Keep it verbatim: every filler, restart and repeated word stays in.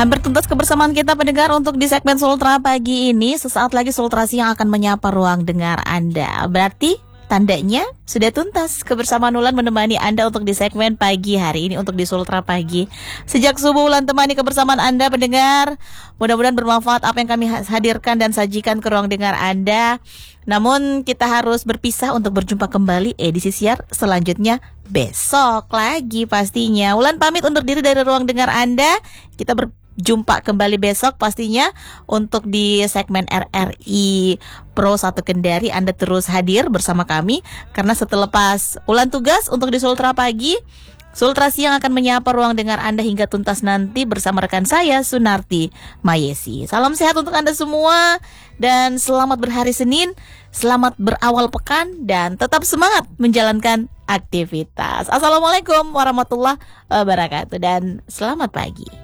Hampir tuntas kebersamaan kita pendengar untuk di segmen Sultra pagi ini. Sesaat lagi Sultra Siang akan menyapa ruang dengar Anda. Berarti tandanya sudah tuntas kebersamaan Ulan menemani Anda untuk di segmen pagi hari ini untuk di Sultra pagi. Sejak subuh Ulan temani kebersamaan Anda pendengar. Mudah-mudahan bermanfaat apa yang kami hadirkan dan sajikan ke ruang dengar Anda. Namun kita harus berpisah untuk berjumpa kembali edisi siar selanjutnya besok lagi pastinya. Ulan pamit undur diri dari ruang dengar Anda. Kita berjumpa kembali besok pastinya untuk di segmen R R I Pro satu Kendari. Anda terus hadir bersama kami karena setelah pas Ulan tugas untuk di Sultra pagi, Sultra Siang akan menyapa ruang dengar Anda hingga tuntas nanti bersama rekan saya Sunarti Mayesi. Salam sehat untuk Anda semua dan selamat berhari Senin, selamat berawal pekan dan tetap semangat menjalankan aktivitas. Assalamualaikum warahmatullahi wabarakatuh dan selamat pagi.